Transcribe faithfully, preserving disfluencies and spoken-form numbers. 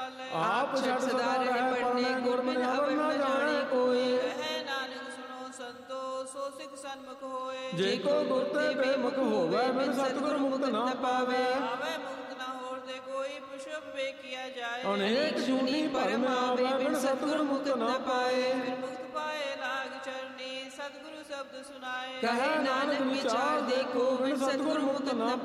ਚਾਲੇ। ਆਪ ਛੱਡ ਸਦਾ ਰਹਿ ਪੜਨੇ ਗੁਰਮਤਿ ਅਵਰ ਨਾ ਜਾਣੇ ਕੋਈ। ਕਹੈ ਨਾਨਕ ਸੁਣੋ ਸੰਤੋ ਸੋ ਸਿੱਖ ਸਨਮੁਖ ਹੋਏ। ਜੇ ਕੋ ਗੁਰ ਤੇ ਬੇਮੁਖ ਹੋਵੇ ਬਿਨ ਸਤਿਗੁਰ ਮੁਕਤ ਨਾ ਪਾਵੇ। ਆਵੇ ਮੁਕਤ ਨਾ ਹੋਰ ਤੇ ਕੋਈ ਪੁਸ਼ਪ ਵੇਖਿਆ ਜਾਏ। ਅਨੇਕ ਜੂਨੀ ਭਰਮ ਆਵੇ ਬਿਨ ਸਤਿਗੁਰ ਮੁਕਤ ਨਾ ਪਾਏ। ਮੁਕਤ ਪਾਏ ਲਾਗ ਚਰਨੀ ਸਤਿਗੁਰੂ ਸ਼ਬਦ ਸੁਨਾਏ। ਕਹੈ ਨਾਨਕ ਵਿਚਾਰ ਦੇਖੋ ਬਿਨ ਸਤਿਗੁਰ ਮੁਕਤ ਨਾ